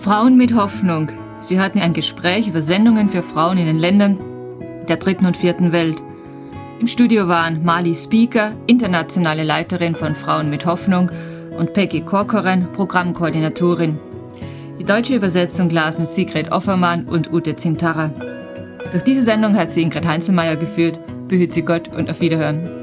Frauen mit Hoffnung. Sie hatten ein Gespräch über Sendungen für Frauen in den Ländern der 3. und 4. Welt. Im Studio waren Mali Speaker, internationale Leiterin von Frauen mit Hoffnung, und Peggy Corcoran, Programmkoordinatorin. Die deutsche Übersetzung lasen Sigrid Offermann und Ute Zintara. Durch diese Sendung hat sie Ingrid Heinzelmeier geführt. Behüt sie Gott und auf Wiederhören.